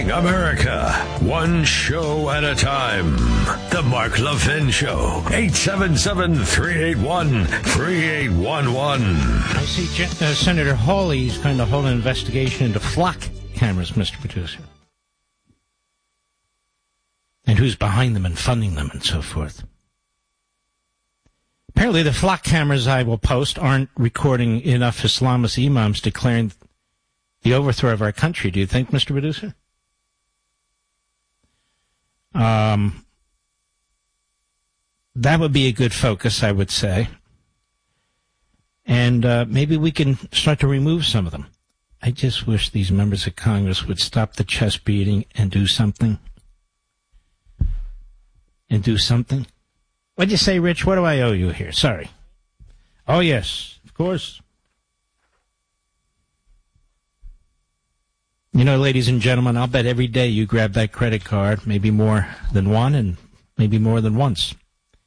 Changing America, one show at a time. The Mark Levin Show, 877-381-3811. I see Senator Hawley's kind of holding an investigation into flock cameras, Mr. Producer. And who's behind them and funding them and so forth. Apparently the flock cameras I will post aren't recording enough Islamist imams declaring the overthrow of our country. Do you think, Mr. Producer? That would be a good focus, I would say. And maybe we can start to remove some of them. I just wish these members of Congress would stop the chest beating and do something. What'd you say, Rich? What do I owe you here? Sorry. Oh, yes, of course. You know, ladies and gentlemen, I'll bet every day you grab that credit card, maybe more than one and maybe more than once,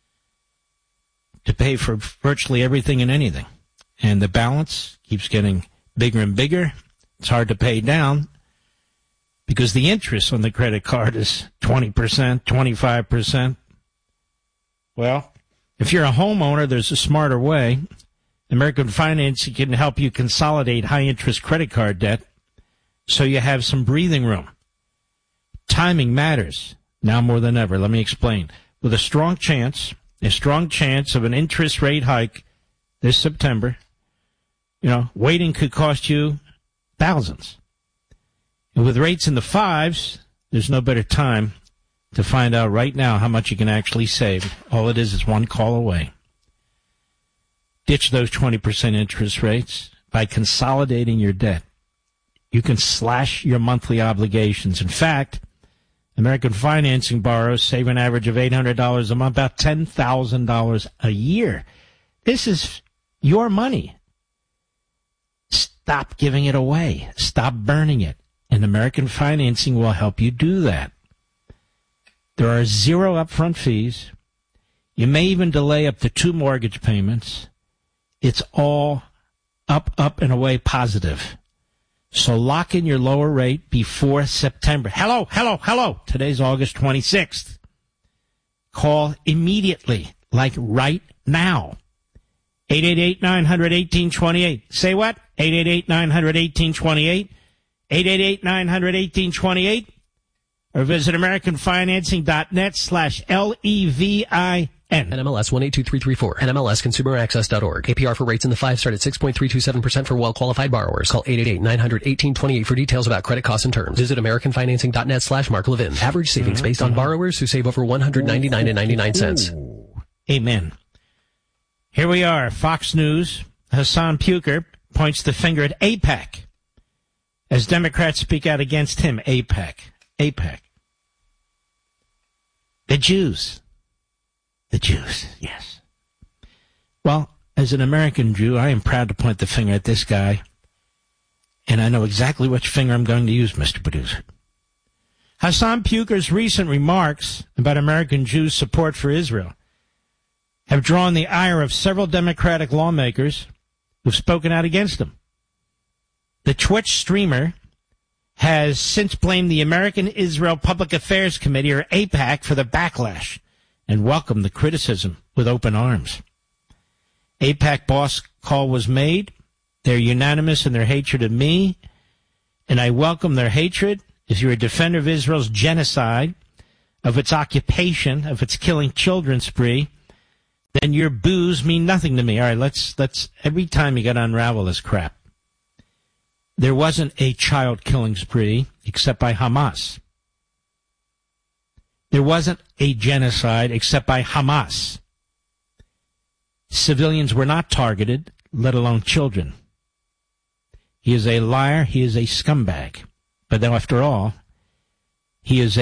to pay for virtually everything and anything. And the balance keeps getting bigger and bigger. It's hard to pay down because the interest on the credit card is 20%, 25%. Well, if you're a homeowner, there's a smarter way. American Financing can help you consolidate high-interest credit card debt so you have some breathing room. Timing matters now more than ever. Let me explain. With a strong chance of an interest rate hike this September, waiting could cost you thousands. And with rates in the fives, there's no better time to find out right now how much you can actually save. All it is one call away. Ditch those 20% interest rates by consolidating your debt. You can slash your monthly obligations. In fact, American Financing borrowers save an average of $800 a month, about $10,000 a year. This is your money. Stop giving it away. Stop burning it. And American Financing will help you do that. There are 0 upfront fees. You may even delay up to 2 mortgage payments. It's all up, and away positive. So lock in your lower rate before September. Hello. Today's August 26th. Call immediately, like right now. 888-900-1828. Say what? 888-900-1828. 888-900-1828. Or visit AmericanFinancing.net/LEVIN. NMLS 182334. NMLSConsumerAccess.org. APR for rates in the 5 start at 6.327% for well-qualified borrowers. Call 888-900-1828 for details about credit costs and terms. Visit AmericanFinancing.net/Mark Levin. Average savings based on borrowers who save over $199.99. Amen. Here we are. Fox News. Hassan Puker points the finger at AIPAC as Democrats speak out against him. AIPAC. The Jews, yes. Well, as an American Jew, I am proud to point the finger at this guy, and I know exactly which finger I'm going to use, Mr. Producer. Hassan Puker's recent remarks about American Jews' support for Israel have drawn the ire of several Democratic lawmakers who've spoken out against him. The Twitch streamer has since blamed the American Israel Public Affairs Committee, or AIPAC, for the backlash and welcomed the criticism with open arms. AIPAC boss call was made. They're unanimous in their hatred of me, and I welcome their hatred. If you're a defender of Israel's genocide, of its occupation, of its killing children spree, then your boos mean nothing to me. All right, let's every time you got to unravel this crap. There wasn't a child-killing spree except by Hamas. There wasn't a genocide except by Hamas. Civilians were not targeted, let alone children. He is a liar. He is a scumbag. But after all, he is